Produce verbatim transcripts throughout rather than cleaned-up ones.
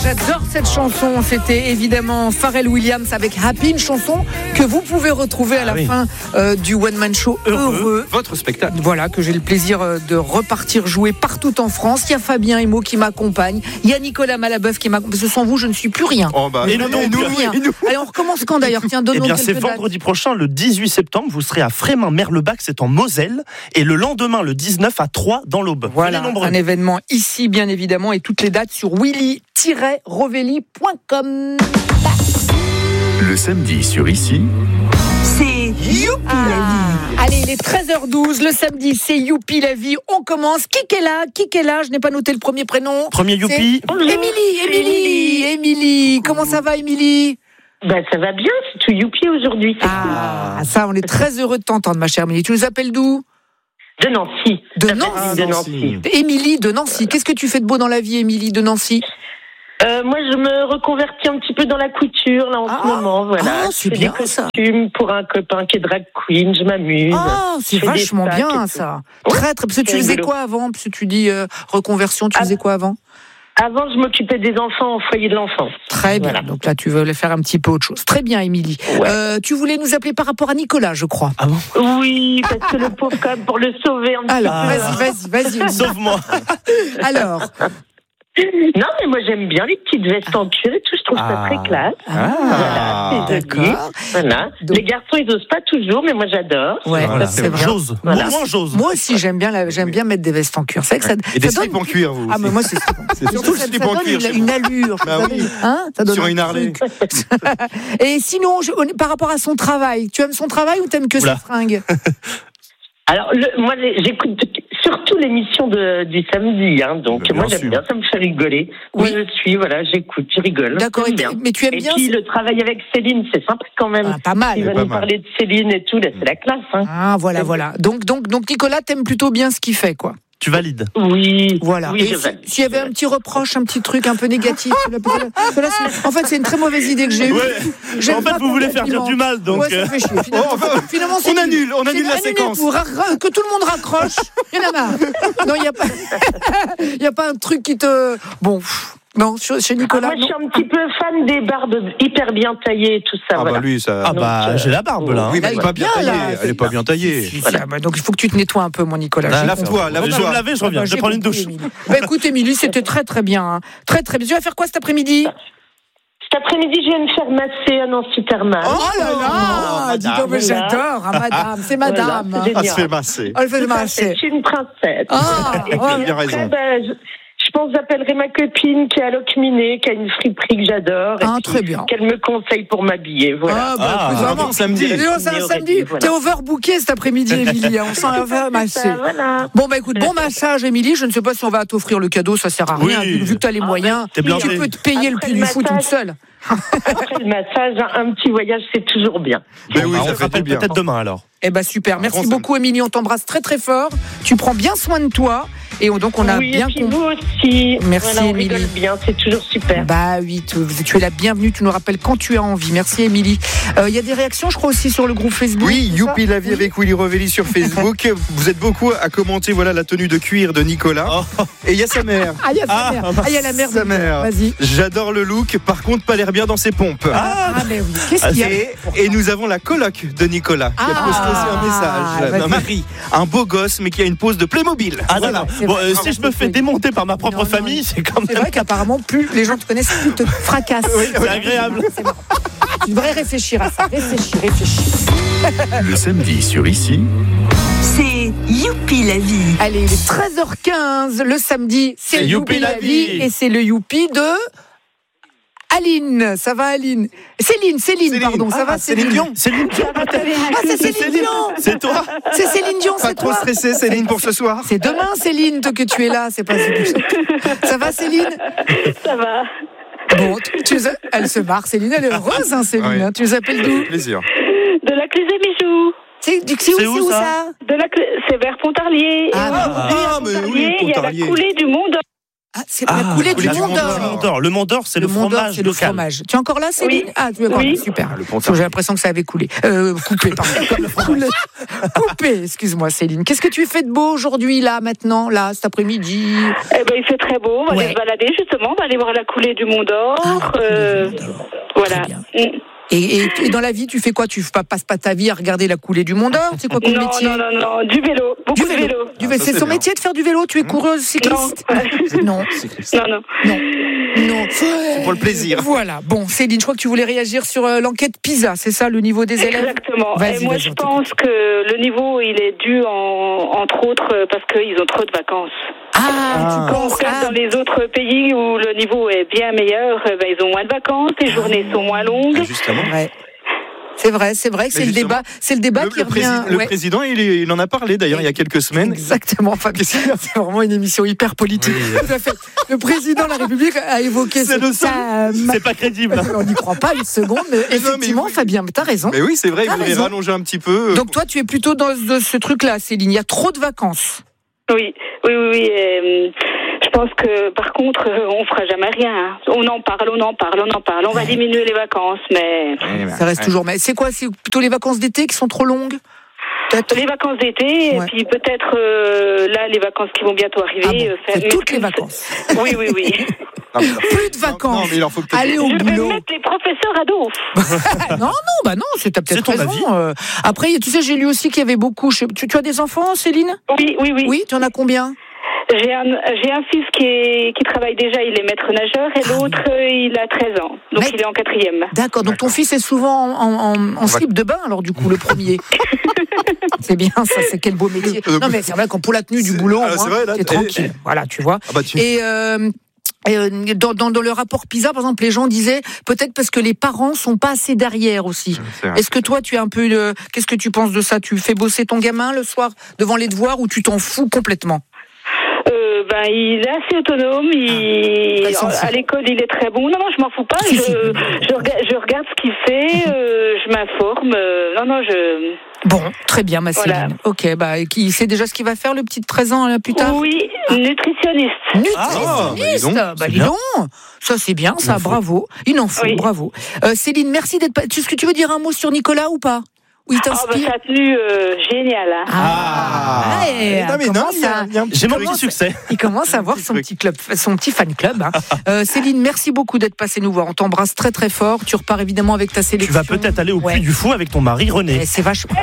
J'adore cette chanson, c'était évidemment Pharrell Williams avec Happy, une chanson que vous pouvez retrouver à la ah oui. fin euh, du One Man Show Heureux, Heureux. Votre spectacle. Voilà, que j'ai le plaisir de repartir jouer partout en France. Il y a Fabien Emo qui m'accompagne, il y a Nicolas Malabeuf qui m'accompagne. Parce que sans vous, je ne suis plus rien. Oh bah, et, et, nous, nous, et, nous, rien. et nous, allez, on recommence quand d'ailleurs Tiens, Eh bien, c'est vendredi dates. prochain, le dix-huit septembre, vous serez à Frémin-Merlebach, c'est en Moselle, et le lendemain, le dix-neuf à Troyes, dans l'Aube. Voilà, un événement ici, bien évidemment, et toutes les dates sur willy tiret rovelli point com. Le samedi sur Ici, c'est Youpi ah. la vie. Allez, il est treize heures douze, le samedi, c'est Youpi la vie. On commence. Qui est là Qui est là Je n'ai pas noté le premier prénom. Premier Youpi. Émilie, Émilie, Émilie. Comment ça va, Émilie? Ben, ça va bien, c'est tout Youpi aujourd'hui. Ah, cool. Ça, on est très heureux de t'entendre, ma chère Émilie. Tu nous appelles d'où? De Nancy. De Nancy. Ah, de Nancy. Émilie de Nancy. Qu'est-ce que tu fais de beau dans la vie, Émilie de Nancy? Euh, moi, je me reconvertis un petit peu dans la couture, là, en ah, ce moment, voilà. Ah, c'est bien, des costumes ça. Pour un copain qui est drag queen, je m'amuse. Ah, c'est vachement bien, ça. Ouais, très, très, parce que tu faisais quoi avant? Parce que tu dis, euh, reconversion, tu ah, faisais quoi avant? Avant, je m'occupais des enfants au foyer de l'enfance. Très bien. Voilà. Donc là, tu veux faire un petit peu autre chose. Très bien, Émilie. Ouais. Euh, tu voulais nous appeler par rapport à Nicolas, je crois. Ah bon? Oui, parce que le pauvre, quand même, pour le sauver un petit Alors, peu. Alors, vas-y, vas-y, vas-y. Sauve-moi. Alors... Non, mais moi j'aime bien les petites vestes en cuir et tout, je trouve ah. ça très classe. Ah, voilà, d'accord. Voilà. Donc... Les garçons, ils osent pas toujours, mais moi j'adore. Ouais, voilà, c'est vrai. J'ose. Voilà. Moi, j'ose. Moi aussi, j'aime bien, la... j'aime bien mettre des vestes en cuir. C'est vrai que ça. Et des ça slips donne... en cuir, vous. Ah, mais moi c'est. c'est surtout ça, le slip ça en donne cuir. Une, une allure. Bah oui. Hein ça donne sur une Harley. Et sinon, je... par rapport à son travail, tu aimes son travail ou t'aimes que ses fringues? Alors, le, moi, j'écoute surtout l'émission de, du samedi, hein, donc bien moi j'aime sûr. bien, ça me fait rigoler. Oui. Moi je suis, voilà, j'écoute, je rigole. D'accord, et bien. Mais tu aimes et bien. Et puis le travail avec Céline, c'est sympa quand même. Ah, pas mal. Il va nous mal. parler de Céline et tout, là, c'est la classe. Hein. Ah, voilà, c'est voilà. Donc, donc, donc Nicolas, t'aimes plutôt bien ce qu'il fait, quoi. Tu valides? Oui. Voilà. Oui, et si, s'il y avait un petit reproche, un petit truc un peu négatif, là, là, en fait, c'est une très mauvaise idée que j'ai eue. Ouais. En fait, vous voulez faire dire du mal, donc. Ouais, ça fait chier. Finalement, oh, enfin, finalement c'est on annule, on annule la séquence. Pour que tout le monde raccroche. Il y en a marre. Non, il y a pas, il y a pas un truc qui te, bon. Non, chez Nicolas. Ah, moi, je suis un petit peu fan des barbes hyper bien taillées et tout ça. Ah, voilà. bah lui, ça. Ah, bah, euh, j'ai la barbe, là. Oui, mais elle n'est pas bien taillée. Elle n'est pas bien taillée. Voilà. Bah, donc, il faut que tu te nettoies un peu, mon Nicolas. Ah, lave-toi, lave-toi. Je vais me laver, je reviens. Je vais prendre une douche. Bah, écoute, Émilie, c'était très, très bien. Hein. Très, très bien. Tu vas faire quoi cet après-midi? Cet après-midi, je viens me faire masser à Nancy Thermal. Oh là là, dis donc, mais j'adore, hein, madame, c'est madame. Voilà, elle se fait masser. Elle fait masser. C'est une princesse. Ah, et puis, bien raison. Ben, je, je pense que j'appellerai ma copine qui est à Locminé, qui a une friperie que j'adore. Ah, très bien. Qu'elle me conseille pour m'habiller. Voilà. Ah, bah, ah vraiment, samedi. C'est un samedi. Voilà. T'es overbooké cet après-midi, Émilie. On s'en va masser. Voilà. Bon, bah écoute, bon massage, Émilie. Je ne sais pas si on va t'offrir le cadeau, ça sert à rien. Oui. Vu que t'as les moyens, ah, bah, tu peux te payer le prix du foot toute seule. Après le massage, un petit voyage, c'est toujours bien. Ben oui, on ça se rappelle bien. peut-être demain alors. Eh ben super, merci bon, beaucoup Émilie, on t'embrasse très très fort. Tu prends bien soin de toi et donc on a oui, bien compris. Vous aussi. Merci voilà, on Émilie. rigole bien, c'est toujours super. Bah oui, tu, tu es la bienvenue, tu nous rappelles quand tu as envie. Merci Émilie. Il euh, y a des réactions, je crois aussi sur le groupe Facebook. Oui, Youpi la vie oui. avec Willy Rovelli sur Facebook. Vous êtes beaucoup à commenter voilà la tenue de cuir de Nicolas. Oh. Et il y a sa mère. Ah il y a sa ah, mère. Ah il y a la mère de sa mère. Vas-y. J'adore le look. Par contre, pas l'air bien dans ses pompes. Ah, ah mais oui. Qu'est-ce qu'il y a? Et, et nous avons la coloc de Nicolas qui a ah, posté aussi un message. Ah, Marie, un beau gosse mais qui a une pose de Playmobil. Ah voilà. Bon, euh, si je me fais démonter par ma propre non, famille, non, c'est quand même. C'est vrai qu'apparemment plus les gens te connaissent, plus te fracassent. Oui, c'est agréable. C'est bon. Tu devrais réfléchir à ça. Réfléchis, réfléchis. Le samedi sur Ici. C'est Youpi la vie. Allez, il est treize heures quinze. Le samedi, c'est, c'est Youpi la vie. vie. Et c'est le Youpi de Aline. Ça va, Aline? Céline, Céline, Céline. pardon. Ça ah, va, Céline Dion? Céline Dion. Ah, c'est Céline, Céline Dion. C'est toi? C'est Céline Dion, pas c'est trop toi. stressée, Céline, pour ce soir? C'est demain, Céline, que tu es là. C'est pas ça va, Céline? Ça va. Bon, tu, tu, elle se marre, Céline. Elle est heureuse, hein, Céline. Oui. Hein, tu les appelles d'où? Plaisir. De la Clé des Bijoux. C'est, c'est, où, c'est, où, c'est où ça? De la, c'est vers Pontarlier. Ah, ah, ah, mais oui, Pontarlier. Il y a la coulée du Mont d'Or. Ah, c'est la coulée la du coulée Mont d'Or. Le Mont d'Or, le Mont d'Or, c'est Le le, Mont d'Or, fromage c'est le local. fromage. Tu es encore là, Céline? Oui. Ah, tu es encore Oui. là, super. Ah, le Parce que j'ai l'impression que ça avait coulé. Euh, coupé, pardon. Coulé. Coupé, excuse-moi, Céline. Qu'est-ce que tu fais de beau aujourd'hui, là, maintenant, là, cet après-midi? Eh ben, il fait très beau. On va Ouais. aller se balader, justement. On va aller voir la coulée du Mont d'Or. Ah, la coulée euh, du Mont d'Or. Voilà. Très bien. Mm. Et, et, et dans la vie, tu fais quoi? Tu ne passes pas ta vie à regarder la coulée du Mont d'Or? C'est quoi comme Non, métier? non, non, non, du vélo. Beaucoup Du vélo. de vélo. Du vélo. ça, c'est c'est son bien. métier de faire du vélo? Tu es coureuse cycliste? Non. Non, non. Non. Non. C'est pour le plaisir. Voilà. Bon, Céline, je crois que tu voulais réagir sur euh, l'enquête PISA, c'est ça, le niveau des élèves? Exactement. Vas-y, Et moi, vas-y, je on pense que le niveau, il est dû, en, entre autres, euh, parce qu'ils ont trop de vacances. Ah, Ah. tu Quand on penses regarde ah, dans les autres pays où le niveau est bien meilleur, euh, ben, ils ont moins de vacances, les journées sont moins longues. Ah, justement. ouais. C'est vrai, c'est vrai que c'est le justement, débat, c'est le débat Le, qui le revient. prési- le ouais. président, il, est- il en a parlé d'ailleurs il y a quelques semaines. Exactement. Enfin, c'est vraiment une émission hyper politique. Tout à fait. Le président de la République a évoqué C'est ce le seul. thème. C'est pas crédible. On n'y croit pas une seconde, mais Mais non, mais effectivement, oui. Fabien, t'as raison. Mais oui, c'est vrai, il T'as voulait raison. rallonger un petit peu. Donc toi, tu es plutôt dans ce, ce truc-là, Céline. Il y a trop de vacances. Oui, oui, oui. oui et, euh, je pense que, par contre, euh, on fera jamais rien. On en parle, on en parle, on en parle. On va diminuer les vacances, mais Eh ben, Ça reste ouais. toujours. Mais c'est quoi? C'est plutôt les vacances d'été qui sont trop longues? Peut-être. les vacances d'été, Ouais. et puis peut-être euh, là, les vacances qui vont bientôt arriver. Ah bon, euh, faire c'est une toutes les plus- vacances. Oui, oui, oui. Non, mais- Plus de vacances. Non, mais il en faut peut-être. Allez au Je vais boulot. mettre les professeurs à dos. non, non, bah non, c'est t'as peut-être C'est ton raison. avis. euh. Après, tu sais, j'ai lu aussi qu'il y avait beaucoup. je sais- Tu, tu as des enfants, Céline? Oui, oui, oui. Oui, tu en as combien? J'ai un, j'ai un fils qui, est, qui travaille déjà, il est maître nageur, et Ah l'autre, euh, il a treize ans. Donc Mais- il est en quatrième. D'accord, donc ton fils est souvent en, en, en, en slip de bain, alors du coup, le premier. C'est bien, ça, c'est quel beau métier. Non, mais c'est vrai qu'en pour la tenue du C'est- boulot, ah, au moins, c'est vrai, là, c'est t'es- tranquille. Voilà, tu vois. Ah bah, tu- Et. Euh, et, euh, dans, dans, dans le rapport PISA, par exemple, les gens disaient peut-être parce que les parents sont pas assez derrière aussi. C'est vrai. Est-ce que toi, tu es un peu. euh, Qu'est-ce que tu penses de ça? Tu fais bosser ton gamin le soir devant les devoirs ou tu t'en fous complètement? Euh, ben, il est assez autonome. Il, Bah, il s'en fout. à l'école, il est très bon. Non, non, je m'en fous pas. Si, Je, si. je, regarde, je regarde ce qu'il fait. euh, je m'informe. euh, non, non, je. Bon, très bien, ma Voilà. Céline. Ok, bah, et qui sait déjà ce qu'il va faire, le petit de treize ans, là, plus tard? Oui, nutritionniste. Ah, Nutritionniste. bah, dis donc, Bah, c'est dis bien. donc. Ça, c'est bien, ça, bravo. Il en faut, Oui. bravo. Euh, Céline, merci d'être. pas- Est-ce que tu veux dire un mot sur Nicolas ou pas? Ou il Ah, bah, t'inspire? sa tenue, euh, géniale. Hein. Ah, ouais, non, mais non, commence il y a- à- il y a un petit J'ai mon truc. petit succès. il commence à avoir son truc. petit club, son petit fan club. hein. Euh, Céline, merci beaucoup d'être passée nous voir. On t'embrasse très très fort. Tu repars évidemment avec ta Tu sélection. vas peut-être aller au Ouais. Puy du Fou avec ton mari René. Eh, C'est vachement.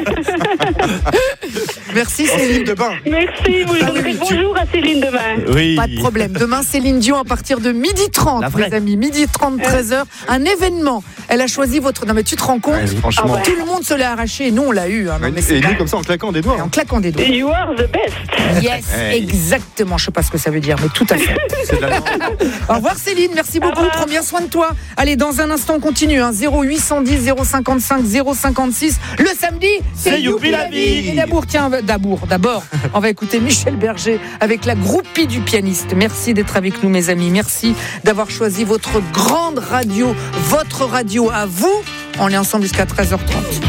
Merci En slip Céline. de bain. Merci. Vous lui Ah oui, donnerez tu- bonjour à Céline demain. Oui. Pas de problème. Demain, Céline Dion à partir de midi trente, La vraie. mes amis. midi trente, treize heures. Un événement. Elle a choisi votre. Non, mais tu te rends compte? Ouais, franchement. Ah ouais. Tout le monde se l'a arraché et nous, on l'a eu. hein. Non, mais c'est Et pas- nous, comme ça, en claquant des doigts. en hein. claquant des doigts. You are the best. Yes, Hey. exactement. Je sais pas ce que ça veut dire, mais tout à fait. C'est de la- Au revoir Céline, merci beaucoup. revoir. Prends bien soin de toi. Allez, dans un instant, on continue. Hein. zéro huit cent dix, zéro cinquante-cinq, zéro cinquante-six. Le samedi, C'est Youpi la vie. Et d'abord, tiens, d'abord, d'abord, on va écouter Michel Berger avec la groupie du pianiste. Merci d'être avec nous, mes amis. Merci d'avoir choisi votre grande radio, votre radio à vous. On est ensemble jusqu'à treize heures trente.